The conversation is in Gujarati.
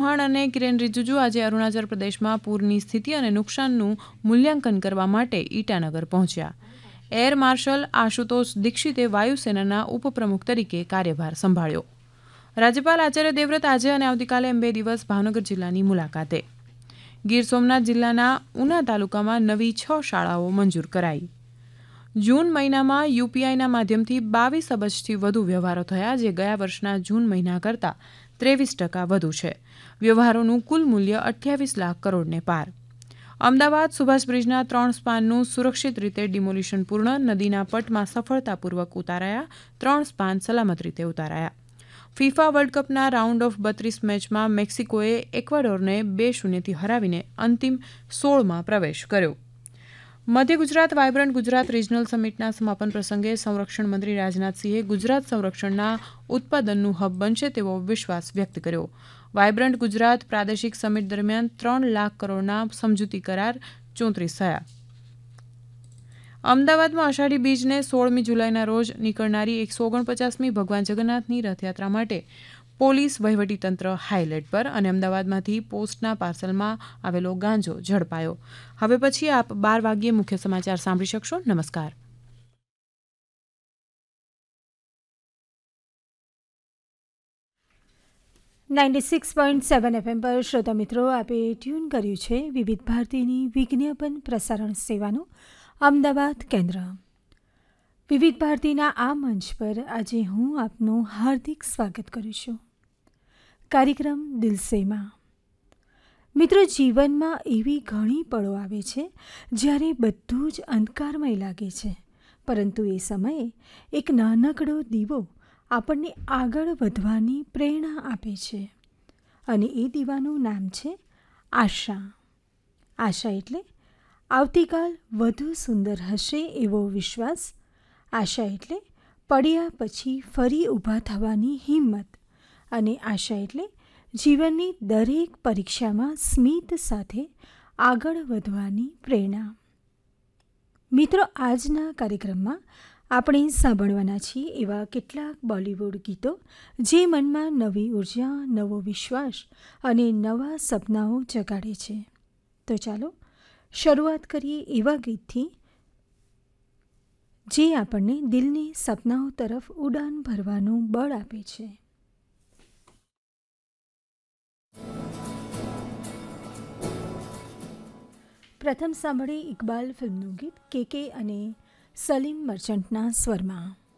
ચૌહાણ અને કિરેન રિજિજુ આજે અરુણાચલ પ્રદેશમાં પૂરની સ્થિતિ અને નુકસાનનું મૂલ્યાંકન કરવા માટે ઈટાનગર પહોંચ્યા. એર માર્શલ આશુતોષ દીક્ષિતે વાયુસેનાના ઉપપ્રમુખ તરીકે કાર્યભાર સંભાળ્યો. રાજ્યપાલ આચાર્ય દેવવ્રત આજે અને આવતીકાલે એમ 2 દિવસ ભાવનગર જિલ્લાની મુલાકાતે. ગીર સોમનાથ જિલ્લાના ઉના તાલુકામાં નવી 6 શાળાઓ મંજૂર કરાઈ. જૂન મહિનામાં યુપીઆઈના માધ્યમથી 22 અબજથી વધુ વ્યવહારો થયા, જે ગયા વર્ષના જૂન મહિના કરતાં 23% વધુ છે. વ્યવહારોનું કુલ મૂલ્ય 28 લાખ કરોડને પાર. અમદાવાદ સુભાષ બ્રિજના 3 સ્પાનનું સુરક્ષિત રીતે ડિમોલિશન પૂર્ણ. નદીના પટમાં સફળતાપૂર્વક ઉતારાયા. 3 સ્પાન સલામત રીતે ઉતારાયા. ફિફા વર્લ્ડ કપના રાઉન્ડ ઓફ 32 મેચમાં મેક્સિકોએ એક્વાડોરને 2-0થી હરાવીને અંતિમ 16માં પ્રવેશ કર્યો. મધ્ય ગુજરાત વાયબ્રન્ટ ગુજરાત રિજનલ સમિટના સમાપન પ્રસંગે સંરક્ષણ મંત્રી રાજનાથસિંહે ગુજરાત સંરક્ષણના ઉત્પાદનનું હબ બનશે તેવો વિશ્વાસ વ્યક્ત કર્યો. વાયબ્રન્ટ ગુજરાત પ્રાદેશિક સમિટ દરમિયાન 3 લાખ કરોડના સમજૂતી કરાર 34 થયા. અમદાવાદમાં અષાઢી બીજને 16મી જુલાઈના રોજ નીકળનારી 149મી ભગવાન જગન્નાથની રથયાત્રા માટે પોલીસ વહીવટીતંત્ર હાઈલેટ પર અને અમદાવાદમાંથી પોસ્ટના પાર્સલમાં આવેલો ગાંજો ઝડપાયો. હવે પછી આપ 12 વાગ્યે મુખ્ય સમાચાર સાંભળી શકશો. નમસ્કાર. .7 FM પર શ્રોતા મિત્રો આપે ટ્યુન કર્યું છે વિવિધ ભારતીની વિજ્ઞાપન પ્રસારણ સેવાનું અમદાવાદ કેન્દ્ર. વિવિધ ભારતીના આ મંચ પર આજે હું આપનું હાર્દિક સ્વાગત કરું છું. કાર્યક્રમ દિલસેમાં. મિત્રો, જીવનમાં એવી ઘણી પળો આવે છે જ્યારે બધું જ અંધકારમય લાગે છે, પરંતુ એ સમયે એક નાનકડો દીવો આપણને આગળ વધવાની પ્રેરણા આપે છે. અને એ દીવાનું નામ છે આશા. આશા એટલે આવતીકાલ વધુ સુંદર હશે એવો વિશ્વાસ. આશા એટલે પડ્યા પછી ફરી ઊભા થવાની હિંમત. અને આશા એટલે જીવનની દરેક પરીક્ષામાં સ્મિત સાથે આગળ વધવાની પ્રેરણા. મિત્રો, આજના કાર્યક્રમમાં આપણે સાંભળવાના છીએ એવા કેટલાક બોલિવૂડ ગીતો જે મનમાં નવી ઉર્જા, નવો વિશ્વાસ અને નવા સપનાઓ જગાડે છે. તો ચાલો શરૂઆત કરીએ એવા ગીતથી જે આપણને દિલની સપનાઓ તરફ ઉડાન ભરવાનું બળ આપે છે. પ્રથમ સાંભળીએ ઇકબાલ ફિલ્મનું ગીત કે અને સલીમ મર્ચન્ટના સ્વરમાં.